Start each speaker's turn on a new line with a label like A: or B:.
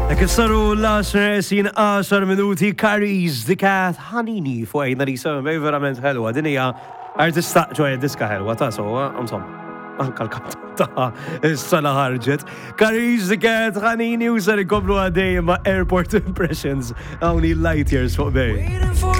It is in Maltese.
A: Kif saru l-10 sin 10 minuti Carries the Cat ħanini fuq ejna li sama bej verament ħelwa. Din hija artista ġoja diska ħelwa ta' sowa, anka l-kant ta' s-sala ħarġet. Carries the Cat ħanini u sar ikoblu għadej ma' Airport Impressions għawni Light Years fuq bej.